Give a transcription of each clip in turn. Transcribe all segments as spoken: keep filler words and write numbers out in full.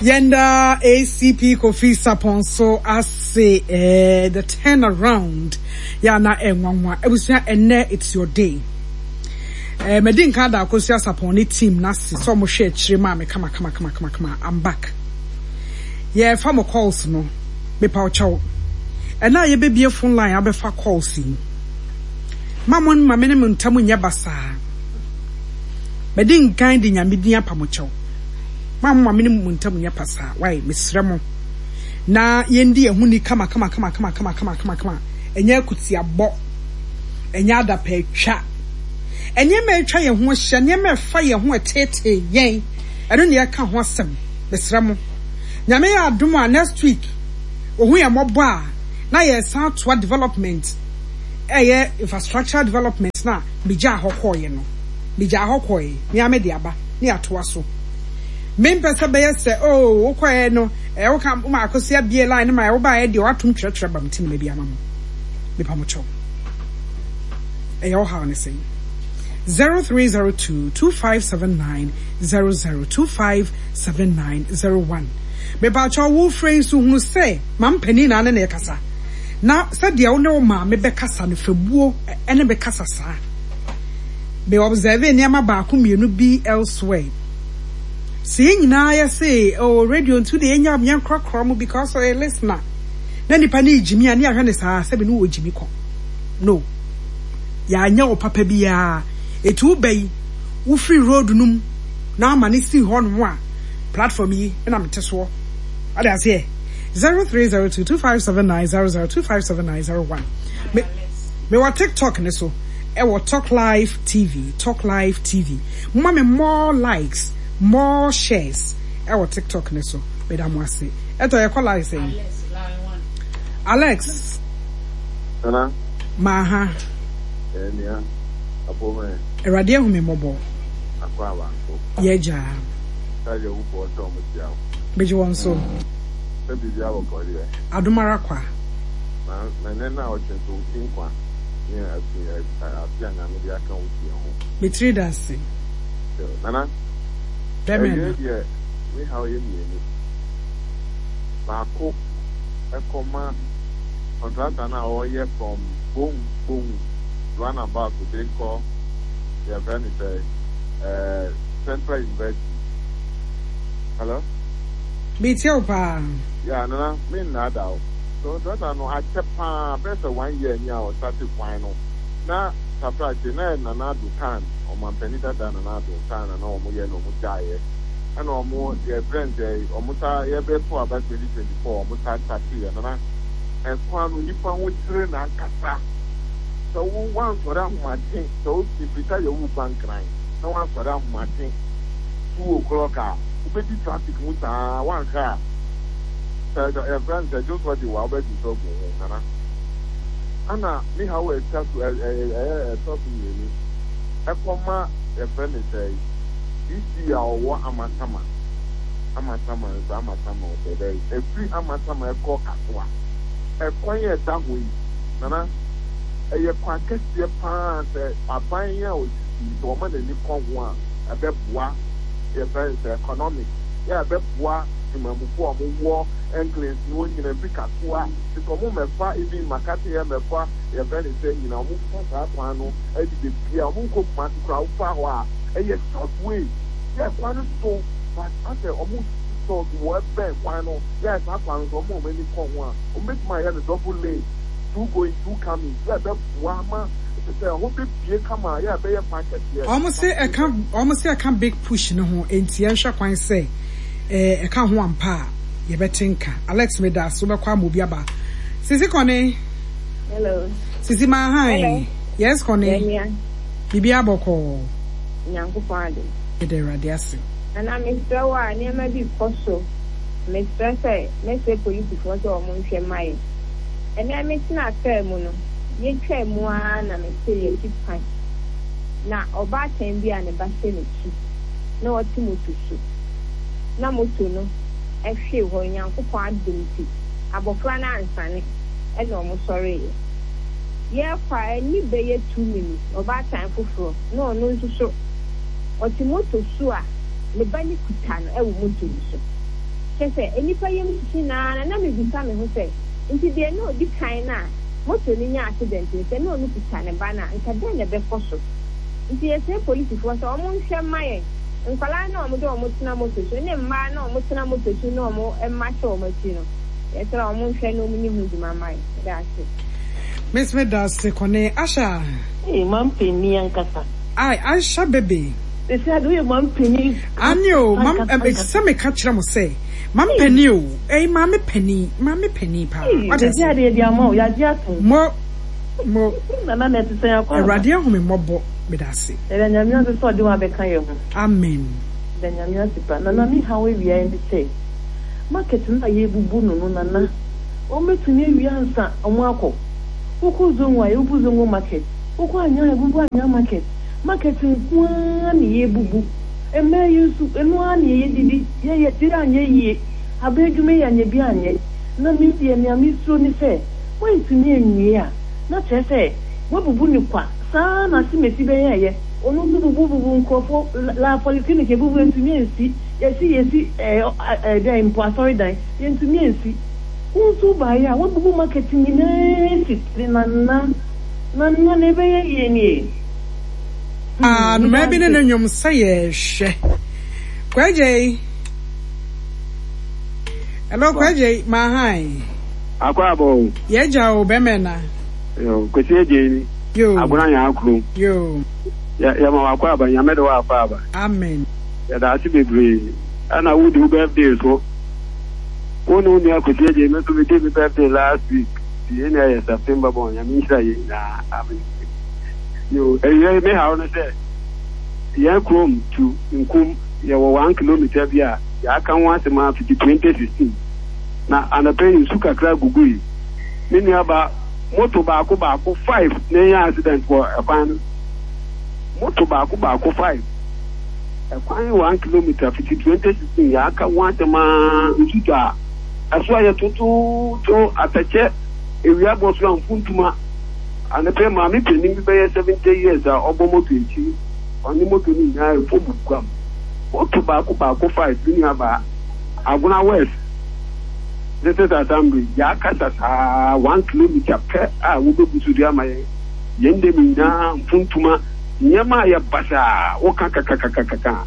Yenda A C P Kofi Sapon so I say eh the turnaround ya na enwanwa ebusua enne it's your day. Eh medin ka da Kofi Sapon ni team na se so mo hwe akire ma me kama kama kama kama kama I'm back. Yeah fa mo calls no me pa ochaw. And now ye be phone line abefa calls yi. Mamon ma me ne muntamu nya basa. Medin kan di nya medin apa mo chaw. Mama mini muntamu nya pasa why misremo na yendi ehuni kama kama kama kama kama kama kama kama enye kuti abo enye adapa atwa enye ma atwa ye ho hye enye ma fa ye ho etete yen eno ne ka ho asem misremo nyame ya adom a next week ohu ya mobo a na ye south development eye infrastructure development na bija hokoye no bija hokoye nyame de aba ne atoa so men pesa be say oh ukwae no e wo ka ma akosia bie line ma e wo ba e de watum twetwe bam tin ma bia mamo me pa mo cho e yo ha ne say zero three zero two two five seven nine zero zero two five seven nine zero one me pa cho wo phrase hu say mam pani na ne kasa na se de wo ne wo ma me be kasa ne febuo ene be kasa sa be observe ne ma ba ko mienu bi elsewhere. See na ya say oh radio ntu de enya amyan krakra mu because of a listener na nipa na ejimi ani ahwe ne saa se be no ojimi ko no ya anya o papa bia etu bai wo free road num na ama ne si ho no a platform yi na mete so ada say zero three zero two two five seven nine zero zero two five seven nine zero one me me wa TikTok ne so e wo Talk Live T V Talk Live T V mma me more likes more shares our TikTok ne so madam wase eto ye call like say Alex line one Alex ana maha enia apo me erade hu me mobo akwa abanko ye ja ta ye wu po to mo tia beji won so e bi ya wo ko ri adumara kwa na na ne na o chen to tin kwa ni afi afi anya me dia kan wo ti ho betri dance nana Amen. Yeah, we how you mean. Marco, a comma, contractor now here from boom, boom, run about to take call. They are very uh, Central University. Hello? Beat your pa. Yeah, no, me not out. So that I know I kept uh, best one year now, started final. Now, surprise, na na do can. My penita than another time and all more no more die. And all more your friends, or Muta, your best for about twenty twenty four, Muta Tati, and and Quan, you found with train and Cassa. So one for that Martin, so if you tell your bank crime, no one for that Martin, two o'clock, who betty traffic Muta, one car. So your friends, I just what you were about to talk to Nana. Anna, me how I talk to a talking with me. Ekoma e friend say this year or amatama amatama is amatama o dey e free amatama e call kaswa e kwanye dawo nana e ye kwankese pa se aban ya o do ma ni kon ho a e be boa e friend say economic ya be boa imamufo omo English no nyina bi kaswa ti ko mo mefa ibi makati ya mefa ye friend say nyina mo fa kwa no e di bia mo ko ma kra ufa ho a e ye short way ye kwa no so but ase omo so wo be kwa no yes akwa no mo me ni ko ho a o make my head double lane two going two coming ye be boa ma say o be bie kama ye be ye market here almost say I can almost say I can big push no ho enti en hwa kwan say eh e ka ho ampa ye betinka Alex meda so be kwa mo bi aba sisi kone hello sisi ma hi hello. Yes kone yeah, bibi aboko nyanko fande ede radiasi ana mister wa ni ma bi koso mister say me say police for so mo nhwe mai ene ametina ka mu no ye twa mu a na me say ye tipan na oba ten bia ne ba se ne chi na wati moto so na moto no e hwe ho nyanko kwa adenti abofra na ansane e no mo sorry ye kwa ni be ye two minutes oba time foforo no no nso so otimoto so a le bani kuta no e wo moto so kese enipa yem sisi na na me bisa me ho se nti de no di kan na moto ni nya accident se no no pita ne ba na nka den ne be koso nti ese police fo so omo nhwe maye nkwala na omo de omo tena moto so ne mma na omo tena moto so na omo emma hye omo ti no yesra omo nhwe no omo ni hu di mamaye that's it. Miss Medas kone Asha eh mam peni ankasa ai Asha baby they said we mam peni anyo mam e se me ka kire mo say mam peni o eh mam peni mam peni pa what is ya de dia mo ya dia to mo mo na na net say akwa Erade hu me mobo bedase ele nyamia so so de wa be kan ye ho amen de nyamia sipa na na mi ha we wi end say market na ye bubu no no na na o metuni wi ansa omo akọ ukuzo nwa ye ubuzo nwa market uku anya ye bubu anya market market kwa ni ye bubu eme yusu enu ani ye didi ye ye tira anya ye abejume ya nye bi anya na mi die mi amiso ni fe we tuni enyi a na chese we bubu ni kwa sa na si mesi be ye onu bubu bubu nkofo la polyclinic ye bubu ntuni ensi ye si ye si eh eh dey impo sorry dai ye ntuni ensi unsu baya we bubu marketing ni sit na na na na ne be ye ni ah no maybe na nyom say hwe kwaje hello kwaje ma hai akwa bo ye ja o be mena yo kwesi eje ni yo aguna nya akuru yo ya ya ma akwa ba nya medo akwa ba amen ya da asi bebre ana wudi u birthday so onu ni akwesi eje me to be day birthday last week the end of September bon ya mi say na amen yo eh me ha no say ya krom to nkum ya wo one kilometer bia ya kan wa ma fifty twenty sixteen na anapen suka kra gugui mini aba moto ba ko ba ko five na ya accident for akwan moto ba ko ba ko five akwan one kilometer fifty twenty sixteen ya kan wa ma nsuta aso ya tutu to atache ewia boso amfuntuma anapen ma mi penim bi be seventy years a obo moto echi oni moto ni na e fobu kwam moto ba ko ba ko five ni aba aguna west this is assembly ya kasa sa one kilometer per a wo be busu dia maye yende mi na mfuntuma nyema ya basa wo kaka kaka kaka kaka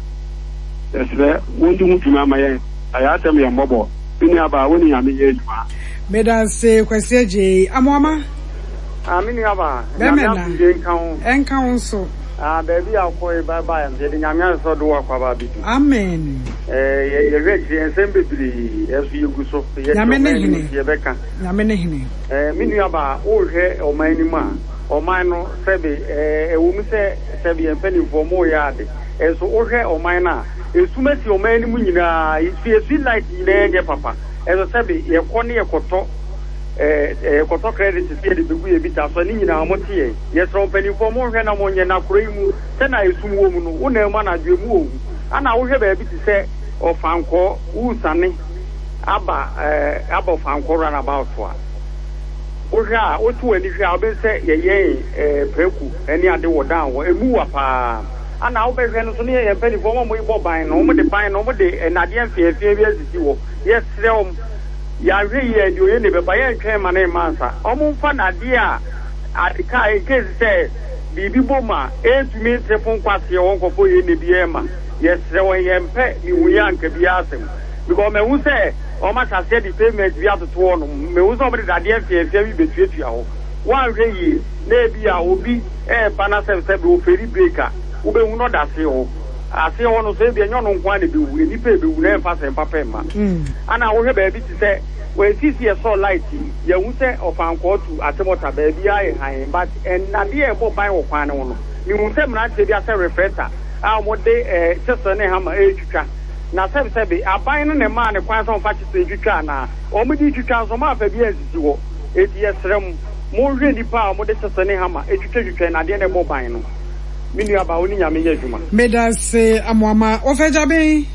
esre wonji mutuma maye aya tem ya mbobo ni aba woni ya me yejuma Medas kwesi eje amoma amini aba Bemena enkan enkan so ah baby akoi bye bye am de nyamia so do akwa ba bi amen eh ye reach ensem bebiri esu yegu so ye ye beka nyame ne hene eh minu aba o hwe o man ni ma o man no sebe eh ewu mi se sebe empani for mo yade eso o hwe o man na esumasi o man ni mu nyina isu esu light nyina ye papa eso sebe ye kɔ ne ye kɔtɔ eh eh koto credit se de begu ye bita so ni nyina amotie ye so pani fo mo hwe na mo nye na koro imu se na esum wo mu no wo na ma na dwe mu wo ana wo hwe ba bi ti se o fanko wo sane aba eh aba fanko run about wa wo hwe a wo tu ani hwe a obe se ye ye eh preku eni ade wo dan wo emu wa pa ana wo be hwe no so ne ye pani fo mo mo ibo ban no mo de ban no mo de enade amfiafia bi asisi wo ye sre o ya hwe ye di oye ne beba ye ntwe ma na mansa omo mfa na de a adika e case say bibi boma etumi tefon kwase won kofo ye ne bi ema ye sre won ye mpe ni wuya nka bi asem because me hu say o ma sa say the payment bi atoto no me hu so be da de afia bi betuatua ho wan hwe yi na bi a obi e bana se se be oferi breaker wo be hu no da se ho ase ho no se bi enyo no nkwa ne bi wu ni pe be wu na fa se papa ma ana wo hwe ba bi ti se we see see so light ya hu se ofanko tu atemota ba bi ai han but en na de e bo ban wo kwan no no ni hu se mra te bi ase reflector a mo de eh sese ne ha ma e twitwa na se se bi aban no ne ma ne kwan so fa chi se twitwa na o mo di twitwa so ma fa bi asisi wo eti yesrem mo hwe ni pa mo de sese ne ha ma e twitwa twitwa na de ne bo ban no minu aba oni nyame ye adwuma Medas amoma ofeja ben